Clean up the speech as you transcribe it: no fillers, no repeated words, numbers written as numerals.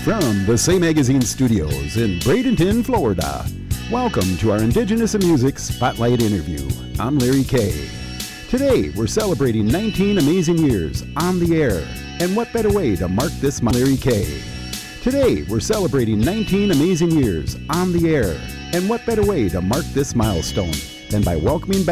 From the Say Magazine studios in Bradenton, Florida, welcome to our Indigenous Music Spotlight interview. I'm Larry Kay. Today, we're celebrating 19 amazing years on the air, and what better way to mark this month, Larry Kay. Today, we're celebrating 19 amazing years on the air, and what better way to mark this milestone than by welcoming back